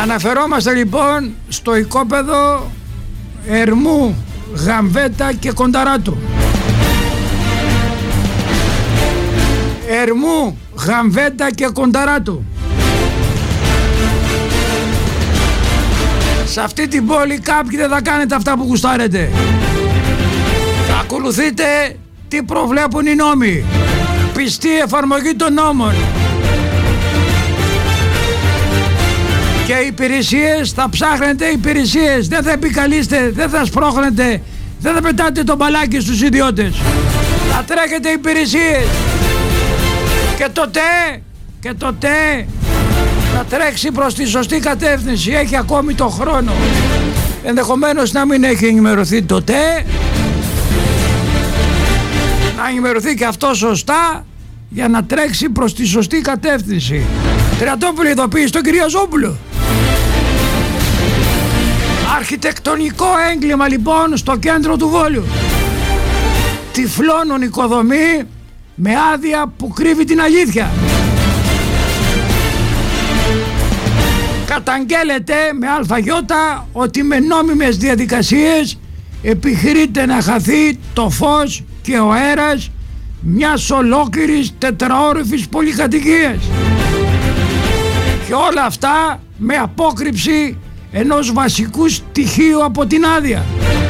Αναφερόμαστε λοιπόν στο οικόπεδο Ερμού, Γαμβέτα και Κονταράτου. Ερμού, Γαμβέτα και Κονταράτου. Σε αυτή την πόλη κάποιοι δεν θα κάνετε αυτά που γουστάρετε. Θα ακολουθείτε τι προβλέπουν οι νόμοι. Πιστή εφαρμογή των νόμων. Και οι υπηρεσίες θα ψάχνετε υπηρεσίες. Δεν θα επικαλείστε, δεν θα σπρώχνετε, δεν θα πετάτε το μπαλάκι στους ιδιώτες. Θα τρέχετε υπηρεσίες. Και τότε θα τρέξει προς τη σωστή κατεύθυνση. Έχει ακόμη το χρόνο. Ενδεχομένως να μην έχει ενημερωθεί τότε. Να ενημερωθεί και αυτό σωστά για να τρέξει προς τη σωστή κατεύθυνση. Τριαντόπουλη, ειδοποίηση στον Κυριαζόπουλο. Αρχιτεκτονικό έγκλημα λοιπόν στο κέντρο του Βόλου. Τυφλώνουν οικοδομή με άδεια που κρύβει την αλήθεια. Καταγγέλλεται με αλφαγιώτα ότι με νόμιμες διαδικασίες επιχειρείται να χαθεί το φως και ο αέρας μιας ολόκληρης τετραόροφης πολυκατοικίας. Και όλα αυτά με απόκρυψη ενός βασικού στοιχείου από την άδεια.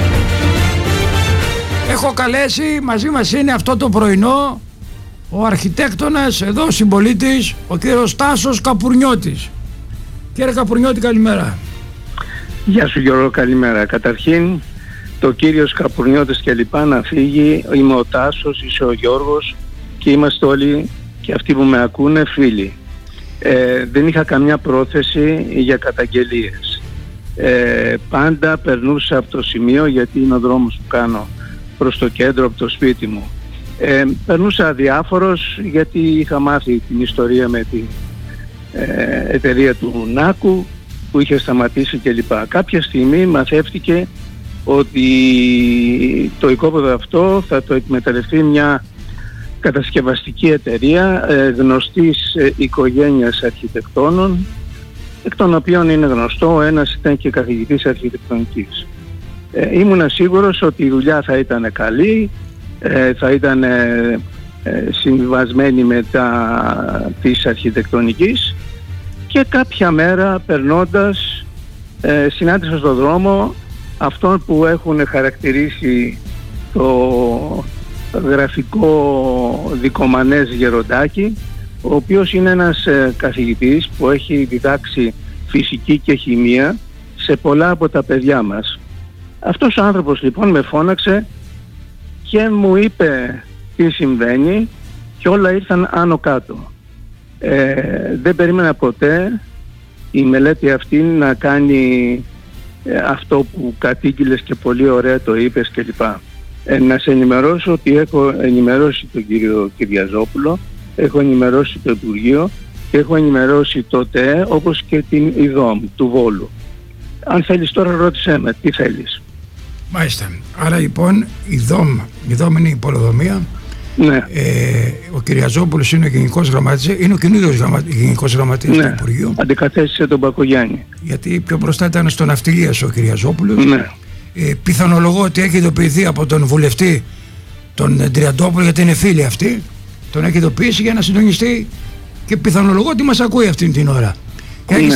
Έχω καλέσει, μαζί μας είναι αυτό το πρωινό ο αρχιτέκτονας εδώ συμπολίτης, ο κύριος Τάσος Καπουρνιώτης. Κύριε Καπουρνιώτη, καλημέρα. Γεια σου Γιώργο, καλημέρα. Καταρχήν, το κύριος Καπουρνιώτης και λοιπά να φύγει. Είμαι ο Τάσος, είσαι ο Γιώργος και είμαστε όλοι και αυτοί που με ακούνε φίλοι. Δεν είχα καμιά πρόθεση για καταγγελίες. Πάντα περνούσα από το σημείο, γιατί είναι ο δρόμος που κάνω προς το κέντρο από το σπίτι μου. Περνούσα αδιάφορος γιατί είχα μάθει την ιστορία με την εταιρεία του Νάκου που είχε σταματήσει κλπ. Κάποια στιγμή μαθεύτηκε ότι το οικόπεδο αυτό θα το εκμεταλλευτεί μια κατασκευαστική εταιρεία γνωστής οικογένειας αρχιτεκτόνων, εκ των οποίων είναι γνωστό, ο ένας ήταν και καθηγητής αρχιτεκτονικής. Ήμουνα σίγουρος ότι η δουλειά θα ήταν καλή, θα ήταν συμβιβασμένη με της αρχιτεκτονικής, και κάποια μέρα περνώντας συνάντησα στον δρόμο αυτόν που έχουν χαρακτηρίσει το γραφικό δικομανές γεροντάκι, ο οποίος είναι ένας καθηγητής που έχει διδάξει φυσική και χημεία σε πολλά από τα παιδιά μας. Αυτός ο άνθρωπος λοιπόν με φώναξε και μου είπε τι συμβαίνει και όλα ήρθαν άνω κάτω. Δεν περίμενα ποτέ η μελέτη αυτή να κάνει αυτό που κατήγγειλες και πολύ ωραία το είπες κλπ. Να σε ενημερώσω ότι έχω ενημερώσει τον κύριο Κυριαζόπουλο, έχω ενημερώσει το Υπουργείο και έχω ενημερώσει το ΤΕ, όπως και την ΙΔΟΜ του Βόλου. Αν θέλεις τώρα ρώτησέ με, τι θέλεις. Μάλιστα. Άρα λοιπόν η ΔΟΜ είναι η πολεοδομία. Ναι. Ο Κυριαζόπουλος είναι ο γενικός γραμματέας, είναι ο καινούργιος γενικός γραμματέας του Υπουργείου. Αντικατέστησε τον Μπακογιάννη. Γιατί πιο μπροστά ήταν στο Ναυτιλίας ο Κυριαζόπουλος. Ναι. Πιθανολογώ ότι έχει ειδοποιηθεί από τον βουλευτή τον Τριαντόπουλο, γιατί είναι φίλοι αυτοί. Τον έχει ειδοποιήσει για να συντονιστεί και πιθανολογώ ότι μας ακούει αυτήν την ώρα. Έχει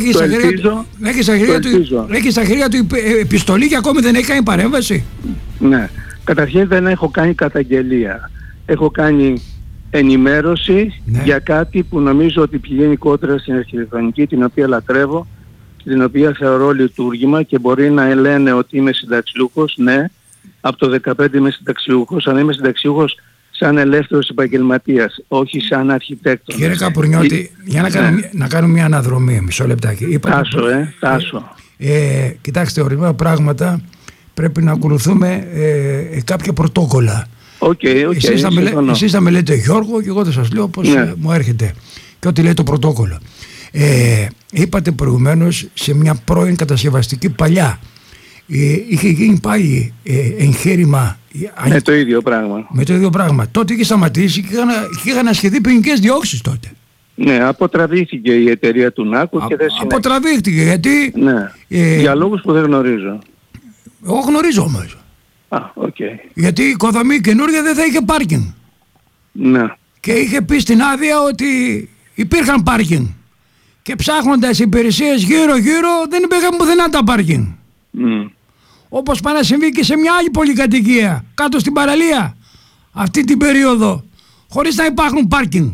στα χέρια του επιστολή και ακόμη δεν έχει κάνει παρέμβαση. Ναι. Καταρχήν δεν έχω κάνει καταγγελία. Έχω κάνει ενημέρωση για κάτι που νομίζω ότι πηγαίνει κόντρα στην αρχιτεκτονική, την οποία λατρεύω, την οποία θεωρώ λειτουργήμα, και μπορεί να λένε ότι είμαι συνταξιούχος. Ναι, από το 2015 είμαι συνταξιούχος, αλλά είμαι συνταξιούχος σαν ελεύθερος επαγγελματίας, όχι σαν αρχιτέκτονας. Κύριε Καπουρνιώτη, για να κάνω μια αναδρομή, μισό λεπτάκι. Τάσο. Κοιτάξτε, ορισμένα πράγματα πρέπει να ακολουθούμε κάποια πρωτόκολλα. Εσείς θα με λέτε Γιώργο και εγώ θα σας λέω πως μου έρχεται και ό,τι λέει το πρωτόκολλο. Είπατε προηγουμένως σε μια πρώην κατασκευαστική παλιά είχε γίνει πάλι εγχείρημα με το ίδιο πράγμα. Τότε είχε σταματήσει και είχαν ασχεθεί ποινικές διώξεις τότε. Ναι, αποτραβήθηκε η εταιρεία του Νάκου και δεν συνέχισε. Αποτραβήθηκε γιατί... Ναι, για λόγους που δεν γνωρίζω. Εγώ γνωρίζω όμως. Γιατί η οικοδομή καινούργια δεν θα είχε πάρκινγκ. Ναι. Και είχε πει στην άδεια ότι υπήρχαν πάρκινγκ. Και ψάχνοντας υπηρεσίες γύρω-γύρω δεν υπήρχαν πουθενά τα πάρκινγκ. Όπως πάει να συμβεί και σε μια άλλη πολυκατοικία κάτω στην παραλία αυτή την περίοδο, χωρίς να υπάρχουν πάρκινγκ.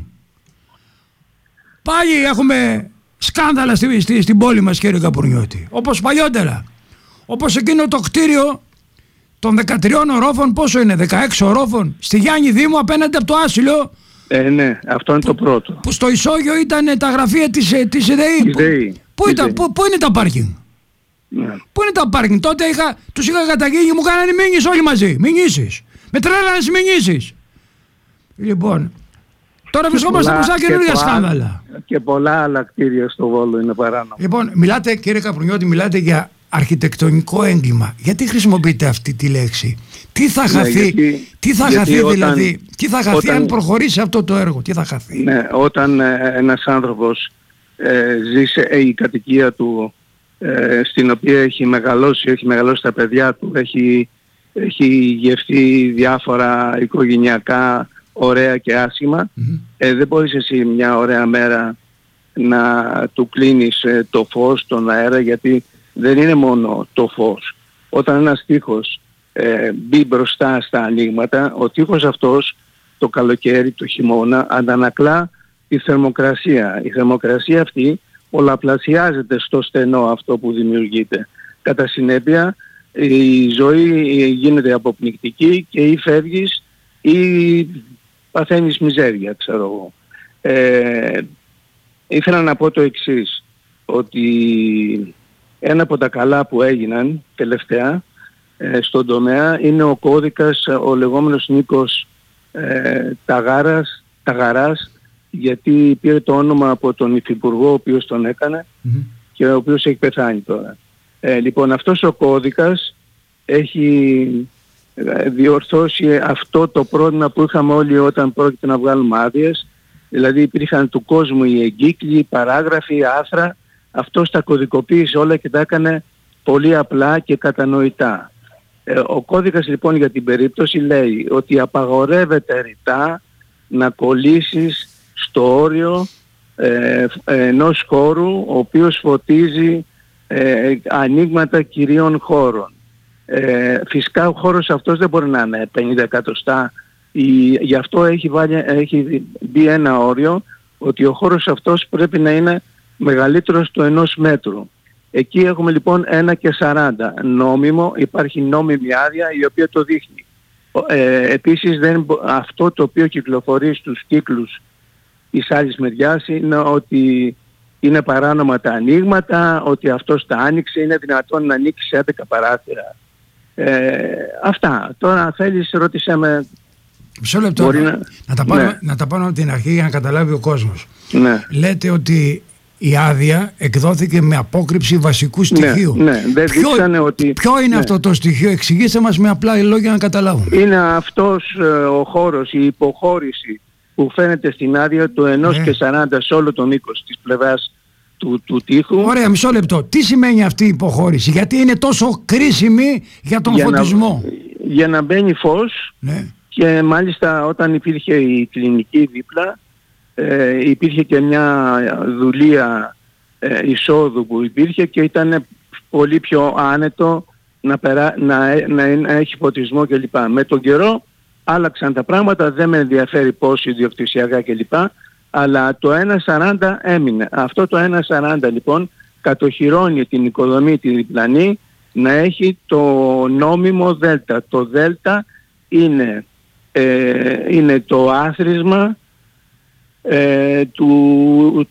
Πάλι έχουμε σκάνδαλα στην πόλη μας, κύριε Καπουρνιώτη. Όπως παλιότερα. Όπως εκείνο το κτίριο των 13 ορόφων, πόσο είναι, 16 ορόφων, στη Γιάννη Δήμου απέναντι από το Άσυλο. Ναι, αυτό είναι το πρώτο. Που στο ισόγειο ήταν τα γραφεία της ΔΕΗ. Πού είναι τα πάρκινγκ? Ναι. Πού είναι τα πάρκινγκ? Τότε τους είχα καταγγείλει και μου κάνανε μήνυσεις όλοι μαζί. Μηνύσεις. Με τρέλανε στις μηνύσεις. Λοιπόν, τώρα βρισκόμαστε μπροστά καινούργια σκάνδαλα. Και πολλά άλλα κτίρια στο Βόλο είναι παράνομα. Λοιπόν, μιλάτε, κύριε Καπουρνιώτη, μιλάτε για αρχιτεκτονικό έγκλημα. Γιατί χρησιμοποιείτε αυτή τη λέξη? Τι θα χαθεί, τι θα χαθεί δηλαδή, τι θα χαθεί αν προχωρήσει αυτό το έργο, τι θα χαθεί? Ναι, όταν ένας άνθρωπος ζει σε η κατοικία του, στην οποία έχει μεγαλώσει τα παιδιά του, έχει γευτεί διάφορα οικογενειακά ωραία και άσχημα, δεν μπορείς εσύ μια ωραία μέρα να του κλείνεις το φως, τον αέρα, γιατί δεν είναι μόνο το φως. Όταν ένας τοίχος μπει μπροστά στα ανοίγματα, ο τοίχος αυτός το καλοκαίρι, το χειμώνα, αντανακλά τη θερμοκρασία. Η θερμοκρασία αυτή πολλαπλασιάζεται στο στενό αυτό που δημιουργείται. Κατά συνέπεια η ζωή γίνεται αποπνικτική και ή φεύγεις ή παθαίνεις μιζέρια, ξέρω εγώ. Ήθελα να πω το εξής, ότι ένα από τα καλά που έγιναν τελευταία στον τομέα είναι ο κώδικας, ο λεγόμενος Νίκος Ταγαράς, γιατί πήρε το όνομα από τον υφυπουργό ο οποίος τον έκανε και ο οποίος έχει πεθάνει τώρα. Λοιπόν, αυτός ο κώδικας έχει διορθώσει αυτό το πρόβλημα που είχαμε όλοι όταν πρόκειται να βγάλουμε άδειες. Δηλαδή υπήρχαν του κόσμου οι εγκύκλοι, οι παράγραφοι, οι άθρα. Αυτός τα κωδικοποίησε όλα και τα έκανε πολύ απλά και κατανοητά. Ο κώδικας λοιπόν για την περίπτωση λέει ότι απαγορεύεται ρητά να κολλήσεις στο όριο ενός χώρου ο οποίος φωτίζει ανοίγματα κυρίων χώρων. Φυσικά ο χώρος αυτός δεν μπορεί να είναι 50 εκατοστά. Γι' αυτό έχει μπει ένα όριο ότι ο χώρος αυτός πρέπει να είναι μεγαλύτερος του 1 μέτρου. Εκεί έχουμε λοιπόν 1,40 νόμιμο, υπάρχει νόμιμη άδεια η οποία το δείχνει. Επίσης αυτό το οποίο κυκλοφορεί στους κύκλους της άλλης μεριάς είναι ότι είναι παράνομα τα ανοίγματα, ότι αυτός τα άνοιξε, είναι δυνατόν να ανοίξει σε 11 παράθυρα. Αυτά. Τώρα θέλεις, ρώτησέ με. Μισό λεπτό, να τα πάρω από την αρχή για να καταλάβει ο κόσμος. Ναι. Λέτε ότι η άδεια εκδόθηκε με απόκρυψη βασικού στοιχείου. Ναι, δεν δείξανε ότι... Ποιο είναι αυτό το στοιχείο? Εξηγήστε μας με απλά λόγια να καταλάβουμε. Είναι αυτός ο χώρος, η υποχώρηση που φαίνεται στην άδεια του 1,40 σε όλο τον μήκος της πλευράς του τοίχου. Ωραία, μισό λεπτό. Τι σημαίνει αυτή η υποχώρηση? Γιατί είναι τόσο κρίσιμη για τον φωτισμό? Για να μπαίνει φως. Ναι. Και μάλιστα όταν υπήρχε η κλινική δίπλα, υπήρχε και μια δουλεία εισόδου που υπήρχε και ήταν πολύ πιο άνετο να έχει φωτισμό κλπ. Με τον καιρό άλλαξαν τα πράγματα, δεν με ενδιαφέρει πώς ιδιοκτησιακά κλπ. Αλλά το 1,40 έμεινε. Αυτό το 1,40 λοιπόν κατοχυρώνει την οικοδομή τη διπλανή να έχει το νόμιμο δέλτα. Το δέλτα είναι το άθροισμα του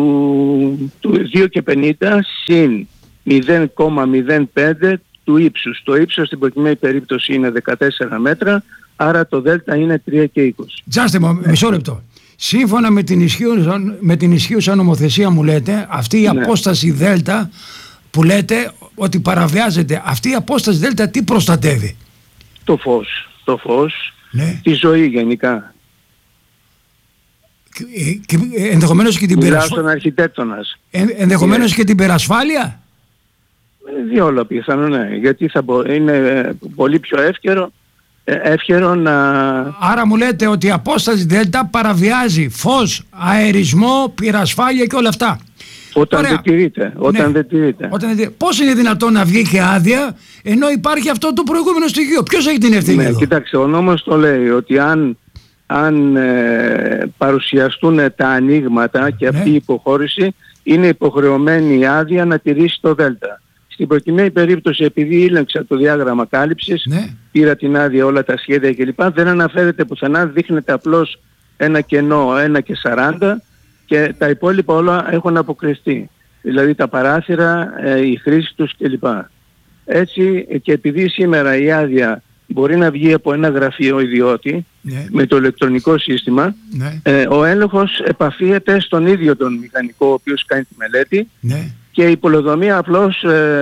2,50 συν 0,05 του ύψους. Το ύψος στην προκειμένη περίπτωση είναι 14 μέτρα, άρα το δέλτα είναι 3,20. Τζάστε μου, μισό λεπτό. Σύμφωνα με την ισχύουσα νομοθεσία μου λέτε, αυτή η απόσταση δέλτα που λέτε ότι παραβιάζεται, αυτή η απόσταση δέλτα τι προστατεύει? Το φως, ναι. Τη ζωή γενικά. Ενδεχομένως και την στον αρχιτέκτονας. Ενδεχομένως και την περασφάλεια. Διόλο πιθανό, ναι. Γιατί είναι πολύ πιο εύκαιρο να... Άρα μου λέτε ότι η απόσταση Δέλτα παραβιάζει φως, αερισμό, πυρασφάλεια και όλα αυτά. Όταν δεν τηρείται. Πώς είναι δυνατόν να βγει και άδεια ενώ υπάρχει αυτό το προηγούμενο στοιχείο? Ποιος έχει την ευθύνη εδώ? Κοιτάξτε, ο νόμος το λέει ότι αν παρουσιαστούν τα ανοίγματα και αυτή η υποχώρηση, είναι υποχρεωμένη η άδεια να τηρήσει το Δέλτα. Στην προκειμένη περίπτωση, επειδή ήλεγξα το διάγραμμα κάλυψης, πήρα την άδεια, όλα τα σχέδια κλπ. Δεν αναφέρεται πουθενά, δείχνεται απλώς ένα κενό 1,40 και τα υπόλοιπα όλα έχουν αποκριστεί. Δηλαδή τα παράθυρα, η χρήση τους κλπ. Έτσι, και επειδή σήμερα η άδεια μπορεί να βγει από ένα γραφείο ιδιώτη με το ηλεκτρονικό σύστημα, ο έλεγχος επαφίεται στον ίδιο τον μηχανικό ο οποίος κάνει τη μελέτη και η πολεοδομία απλώς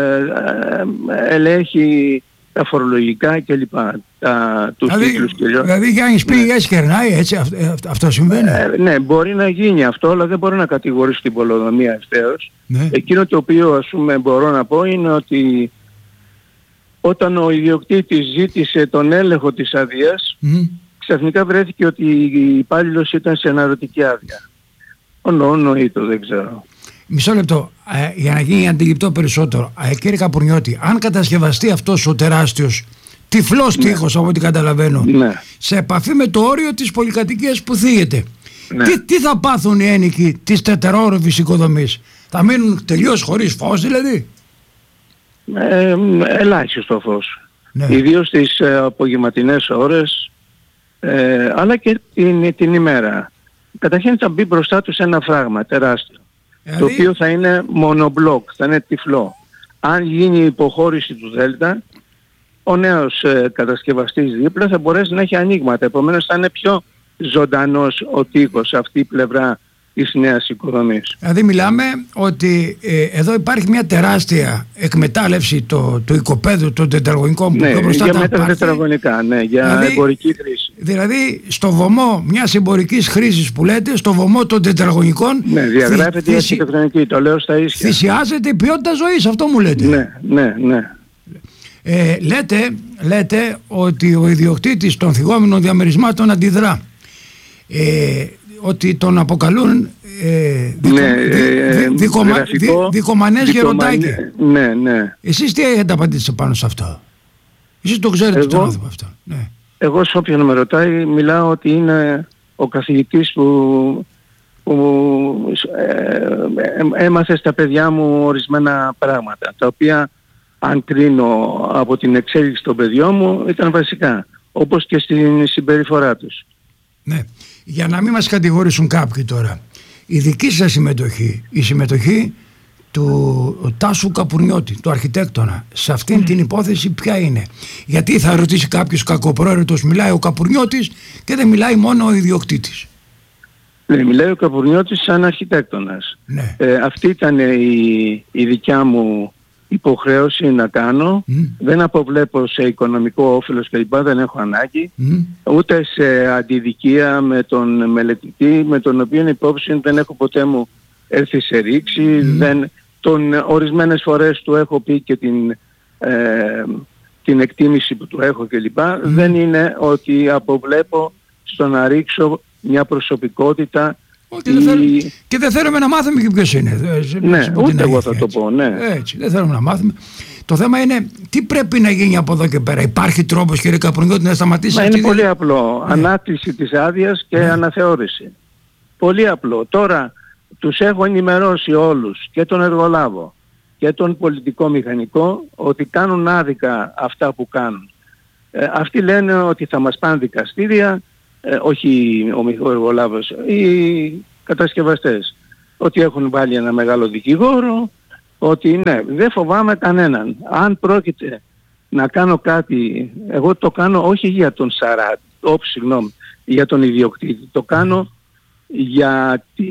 ελέγχει τα φορολογικά κλπ. Τους τίτλους κλπ. Δηλαδή Γιάννης πήγες κερνάει, έτσι, αυτό συμβαίνει? Ναι, μπορεί να γίνει αυτό, αλλά δεν μπορώ να κατηγορήσω την πολεοδομία ευθέως. Εκείνο το οποίο ας πούμε μπορώ να πω είναι ότι όταν ο ιδιοκτήτης ζήτησε τον έλεγχο της άδειας, ξαφνικά βρέθηκε ότι η υπάλληλος ήταν σε αναρωτική άδεια. Νοήτο, δεν ξέρω. Μισό λεπτό, για να γίνει αντιληπτό περισσότερο. Κύριε Καπουρνιώτη, αν κατασκευαστεί αυτός ο τεράστιος τυφλός τοίχος, από ό,τι καταλαβαίνω, σε επαφή με το όριο της πολυκατοικίας που θίγεται, τι θα πάθουν οι ένοικοι της τετραόροφης οικοδομής? Θα μείνουν τελείως χωρίς φως δηλαδή? Ελάχιστο φως. Ιδίως τις απογευματινές ώρες, αλλά και την ημέρα. Καταρχήν θα μπει μπροστά τους ένα φράγμα τεράστιο, το οποίο θα είναι μονομπλοκ, θα είναι τυφλό. Αν γίνει η υποχώρηση του Δέλτα, ο νέος κατασκευαστής δίπλα θα μπορέσει να έχει ανοίγματα. Επομένως θα είναι πιο ζωντανός ο τοίχος αυτή η πλευρά της νέας οικοδομής. Δηλαδή μιλάμε ότι εδώ υπάρχει μια τεράστια εκμετάλλευση του οικοπαίδου των τετραγωνικών που μπροστά για μετατετραγωνικά, για εμπορική χρήση. Δηλαδή στο βωμό μιας εμπορικής χρήσης που λέτε, στο βωμό των τετραγωνικών, διαγράφεται η αρχιτεκτονική, το λέω στα ίσια. Θυσιάζεται η ποιότητα ζωής, αυτό μου λέτε. Ναι. Λέτε ότι ο ιδιοκτήτης των θυγόμενων διαμερισμάτων αντιδρά. Ότι τον αποκαλούν δικομανές γεροντάκι. Ναι. Εσείς τι έχετε απαντήσει πάνω σε αυτό? Εσείς το ξέρετε τον άνθρωπο αυτό? Εγώ σε όποιον με ρωτάει μιλάω ότι είναι ο καθηγητής που έμαθε στα παιδιά μου ορισμένα πράγματα, τα οποία αν κρίνω από την εξέλιξη των παιδιών μου ήταν βασικά, όπως και στην συμπεριφορά τους. Ναι. Για να μην μας κατηγορήσουν κάποιοι τώρα, η δική σας συμμετοχή, η συμμετοχή του Τάσου Καπουρνιώτη, του αρχιτέκτονα, σε αυτήν την υπόθεση ποια είναι? Γιατί θα ρωτήσει κάποιος κακοπρόαιρετος, μιλάει ο Καπουρνιώτης και δεν μιλάει μόνο ο ιδιοκτήτης? Ναι, μιλάει ο Καπουρνιώτης σαν αρχιτέκτονας. Αυτή ήταν η δικιά μου υποχρέωση να κάνω. Δεν αποβλέπω σε οικονομικό όφελος κλπ, δεν έχω ανάγκη, ούτε σε αντιδικία με τον μελετητή, με τον οποίο υπόψη δεν έχω ποτέ μου έρθει σε ρήξη, ορισμένες φορές του έχω πει και την εκτίμηση που του έχω κλπ. Δεν είναι ότι αποβλέπω στο να ρίξω μια προσωπικότητα. Και δεν θέλουμε να μάθουμε και ποιος είναι. Ούτε εγώ θα το πω. Έτσι, δεν θέλουμε να μάθουμε. Το θέμα είναι τι πρέπει να γίνει από εδώ και πέρα. Υπάρχει τρόπος, κύριε Καπουρνιώτη, να σταματήσει? Είναι πολύ απλό. Ανάκτηση της άδειας και αναθεώρηση. Πολύ απλό. Τώρα τους έχω ενημερώσει όλους, και τον εργολάβο και τον πολιτικό μηχανικό, ότι κάνουν άδικα αυτά που κάνουν. Αυτοί λένε ότι θα μας πάνε δικαστήρια, όχι ο εργολάβος, οι κατασκευαστές, ότι έχουν βάλει ένα μεγάλο δικηγόρο, ότι δεν φοβάμαι κανέναν. Αν πρόκειται να κάνω κάτι, εγώ το κάνω όχι για τον για τον ιδιοκτήτη, το κάνω για